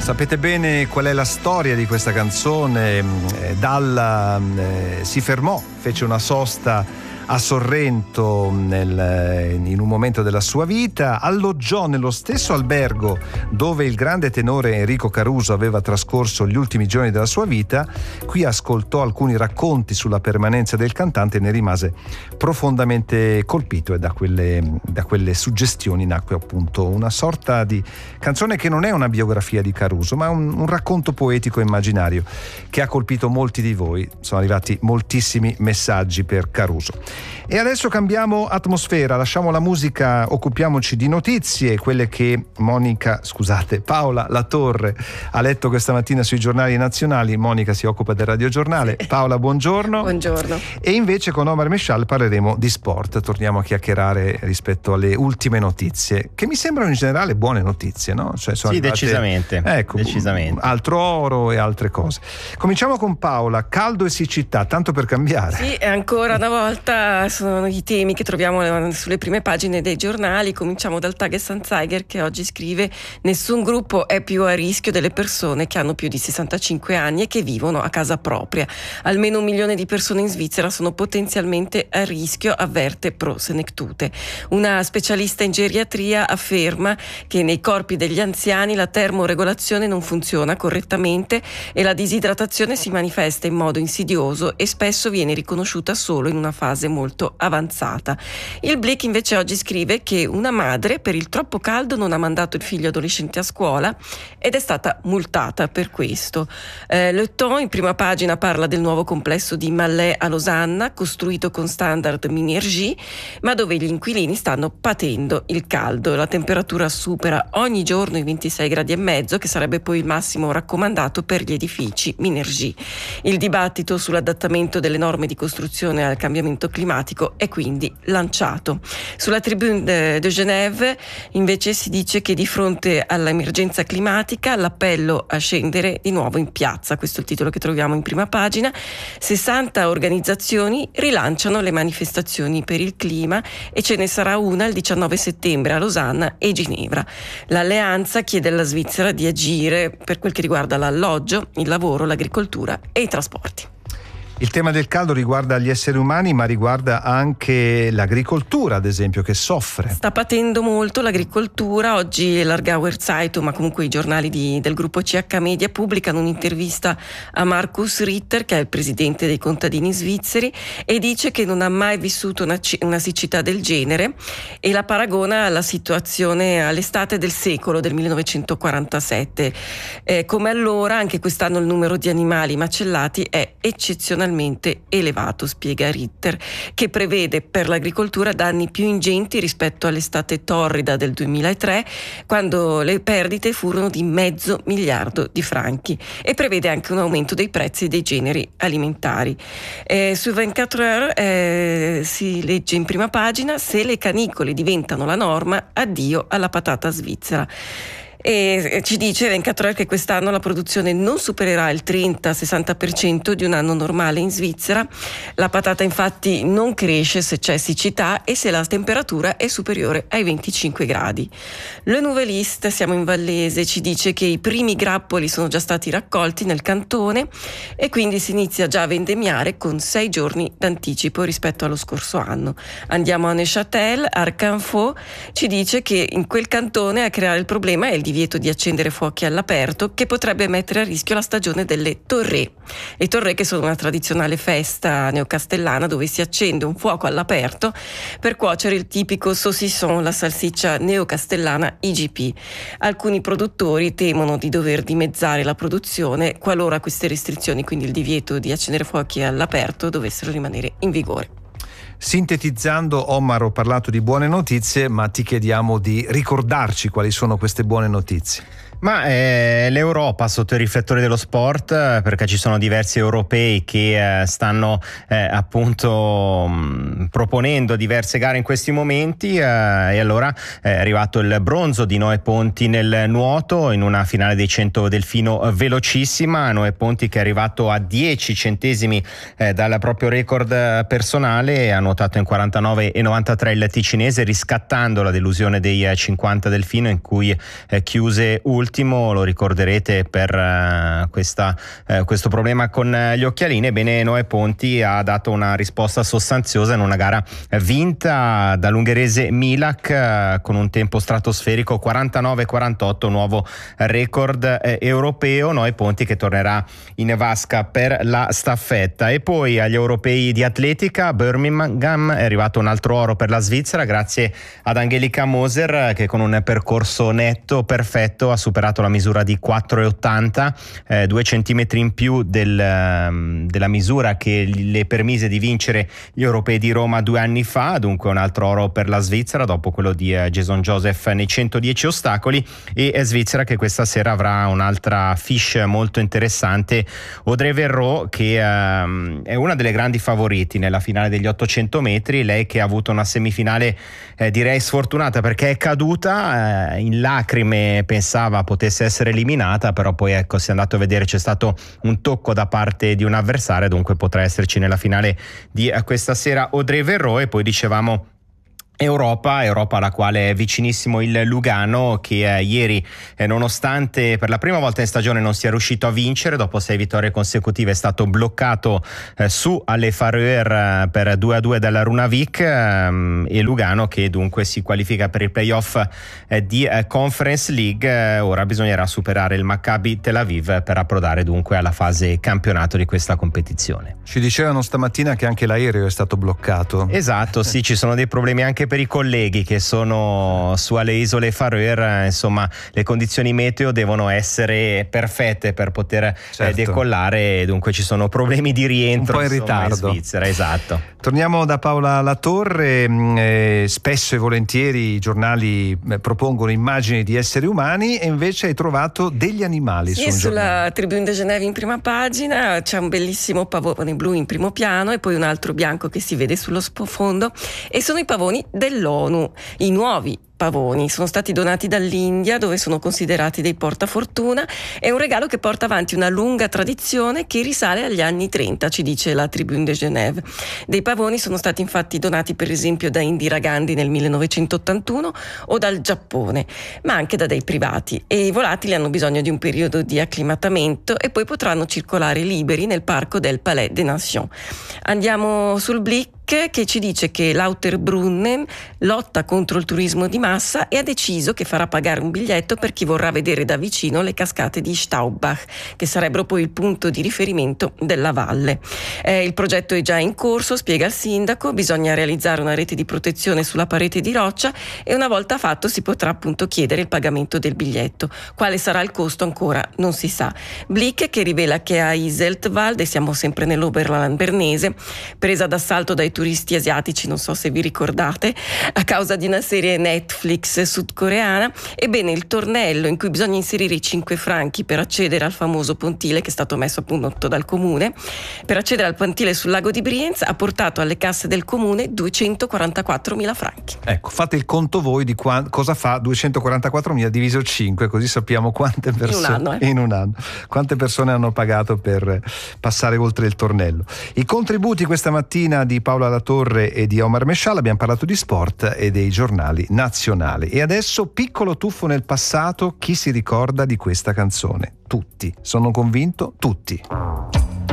Sapete bene qual è la storia di questa canzone. Dalla si fermò, fece una sosta a Sorrento in un momento della sua vita, alloggiò nello stesso albergo dove il grande tenore Enrico Caruso aveva trascorso gli ultimi giorni della sua vita. Qui ascoltò alcuni racconti sulla permanenza del cantante e ne rimase profondamente colpito, e da quelle suggestioni nacque appunto una sorta di canzone che non è una biografia di Caruso, ma un racconto poetico e immaginario che ha colpito molti di voi. Sono arrivati moltissimi messaggi per Caruso. E adesso cambiamo atmosfera, lasciamo la musica, occupiamoci di notizie, quelle che Paola Latorre ha letto questa mattina sui giornali nazionali. Monica si occupa del radiogiornale. Sì. Paola, buongiorno. Buongiorno. E invece con Omar Mescial parleremo di sport, torniamo a chiacchierare rispetto alle ultime notizie, che mi sembrano in generale buone notizie, no? Cioè sono arrivate, decisamente. Ecco, decisamente. Altro oro e altre cose. Cominciamo con Paola, caldo e siccità, tanto per cambiare. Sì, ancora una volta sono i temi che troviamo sulle prime pagine dei giornali. Cominciamo dal Tages-Anzeiger, che oggi scrive: nessun gruppo è più a rischio delle persone che hanno più di 65 anni e che vivono a casa propria. Almeno 1 milione di persone in Svizzera sono potenzialmente a rischio, avverte Pro Senectute. Una specialista in geriatria afferma che nei corpi degli anziani la termoregolazione non funziona correttamente e la disidratazione si manifesta in modo insidioso e spesso viene riconosciuta solo in una fase molto avanzata. Il Blick invece oggi scrive che una madre per il troppo caldo non ha mandato il figlio adolescente a scuola ed è stata multata per questo. Le Temps in prima pagina parla del nuovo complesso di Mallet a Losanna, costruito con standard Minergie, ma dove gli inquilini stanno patendo il caldo. La temperatura supera ogni giorno i 26 gradi e mezzo, che sarebbe poi il massimo raccomandato per gli edifici Minergie. Il dibattito sull'adattamento delle norme di costruzione al cambiamento climatico è quindi lanciato. Sulla Tribune de Genève invece si dice che di fronte all'emergenza climatica l'appello a scendere di nuovo in piazza, questo è il titolo che troviamo in prima pagina. 60 organizzazioni rilanciano le manifestazioni per il clima e ce ne sarà una il 19 settembre a Losanna e Ginevra. L'alleanza chiede alla Svizzera di agire per quel che riguarda l'alloggio, il lavoro, l'agricoltura e i trasporti. Il tema del caldo riguarda gli esseri umani, ma riguarda anche l'agricoltura, ad esempio, che soffre. Sta patendo molto l'agricoltura. Oggi l'Aargauer Zeitung, ma comunque i giornali del gruppo CH Media, pubblicano un'intervista a Markus Ritter, che è il presidente dei contadini svizzeri, e dice che non ha mai vissuto una siccità del genere e la paragona alla situazione all'estate del secolo, del 1947. Come allora, anche quest'anno il numero di animali macellati è eccezionalmente elevato, spiega Ritter, che prevede per l'agricoltura danni più ingenti rispetto all'estate torrida del 2003, quando le perdite furono di $500 miliardi di franchi, e prevede anche un aumento dei prezzi dei generi alimentari. Su 24 Heures si legge in prima pagina: se le canicole diventano la norma, addio alla patata svizzera. E ci dice 24 Ore che quest'anno la produzione non supererà il 30-60% di un anno normale in Svizzera. La patata infatti non cresce se c'è siccità e se la temperatura è superiore ai 25 gradi. Le Nouvelliste, siamo in Vallese, ci dice che i primi grappoli sono già stati raccolti nel cantone e quindi si inizia già a vendemmiare con 6 giorni d'anticipo rispetto allo scorso anno. Andiamo a Neuchâtel, Arcanfo ci dice che in quel cantone a creare il problema è il divieto di accendere fuochi all'aperto, che potrebbe mettere a rischio la stagione delle torrée. Le torrée, che sono una tradizionale festa neocastellana dove si accende un fuoco all'aperto per cuocere il tipico saucisson, la salsiccia neocastellana IGP. Alcuni produttori temono di dover dimezzare la produzione qualora queste restrizioni, quindi il divieto di accendere fuochi all'aperto, dovessero rimanere in vigore. Sintetizzando, Omar, ho parlato di buone notizie, ma ti chiediamo di ricordarci quali sono queste buone notizie. Ma l'Europa sotto i riflettori dello sport, perché ci sono diversi europei che stanno appunto proponendo diverse gare in questi momenti, e allora è arrivato il bronzo di Noè Ponti nel nuoto in una finale dei 100 delfino velocissima. Noè Ponti, che è arrivato a 10 centesimi dal proprio record personale, nuotato in 49,93 il ticinese, riscattando la delusione dei 50 Delfino, in cui chiuse ultimo, lo ricorderete per questo problema con gli occhialini. Ebbene, Noè Ponti ha dato una risposta sostanziosa in una gara vinta dall'ungherese Milak con un tempo stratosferico 49,48, nuovo record europeo. Noè Ponti che tornerà in vasca per la staffetta. E poi agli europei di atletica, Birmingham, è arrivato un altro oro per la Svizzera grazie ad Angelika Moser, che con un percorso netto perfetto ha superato la misura di 4,80, 2 centimetri in più della misura che le permise di vincere gli europei di Roma 2 anni fa. Dunque un altro oro per la Svizzera dopo quello di Jason Joseph nei 110 ostacoli, e Svizzera che questa sera avrà un'altra fiche molto interessante, Audrey Verreau, che è una delle grandi favoriti nella finale degli 800 metri. Lei che ha avuto una semifinale direi sfortunata, perché è caduta in lacrime, pensava potesse essere eliminata, però poi ecco, si è andato a vedere, c'è stato un tocco da parte di un avversario, dunque potrà esserci nella finale di questa sera Audrey Verreau. E poi dicevamo Europa alla quale è vicinissimo il Lugano, che ieri nonostante per la prima volta in stagione non sia riuscito a vincere, dopo 6 vittorie consecutive è stato bloccato su alle Faroe per 2-2 dalla Runavik, e Lugano che dunque si qualifica per il playoff di Conference League. Ora bisognerà superare il Maccabi Tel Aviv per approdare dunque alla fase campionato di questa competizione. Ci dicevano stamattina che anche l'aereo è stato bloccato. Esatto, sì, ci sono dei problemi anche per i colleghi che sono su alle isole Faroe. Insomma, le condizioni meteo devono essere perfette per poter decollare, dunque ci sono problemi di rientro un po' in ritardo in Svizzera. Esatto. Torniamo da Paola Latorre. Spesso e volentieri i giornali propongono immagini di esseri umani, e invece hai trovato degli animali sulla Tribune de Genève in prima pagina. C'è un bellissimo pavone blu in primo piano e poi un altro bianco che si vede sullo sfondo, e sono i pavoni dell'ONU, i nuovi pavoni. Sono stati donati dall'India, dove sono considerati dei portafortuna. È un regalo che porta avanti una lunga tradizione che risale agli anni 30, ci dice la Tribune de Genève. Dei pavoni sono stati infatti donati per esempio da Indira Gandhi nel 1981 o dal Giappone, ma anche da dei privati, e i volatili hanno bisogno di un periodo di acclimatamento e poi potranno circolare liberi nel parco del Palais des Nations. Andiamo sul Blick, che ci dice che Lauterbrunnen lotta contro il turismo di massa e ha deciso che farà pagare un biglietto per chi vorrà vedere da vicino le cascate di Staubbach, che sarebbero poi il punto di riferimento della valle. Il progetto è già in corso, spiega il sindaco, bisogna realizzare una rete di protezione sulla parete di roccia, e una volta fatto si potrà appunto chiedere il pagamento del biglietto. Quale sarà il costo ancora non si sa. Blick che rivela che a Iseltwald, siamo sempre nell'Oberland bernese, presa d'assalto dai turisti asiatici, non so se vi ricordate, a causa di una serie Netflix sudcoreana, ebbene il tornello in cui bisogna inserire i 5 franchi per accedere al famoso pontile, che è stato messo appunto dal comune, per accedere al pontile sul lago di Brienz, ha portato alle casse del comune 244.000 franchi. Ecco, fate il conto voi di cosa fa 244.000 diviso 5, così sappiamo quante persone in un anno quante persone hanno pagato per passare oltre il tornello. I contributi questa mattina di Paola Latorre e di Omar Mescial, abbiamo parlato di sport e dei giornali nazionali. E adesso piccolo tuffo nel passato. Chi si ricorda di questa canzone? Tutti, sono convinto, tutti.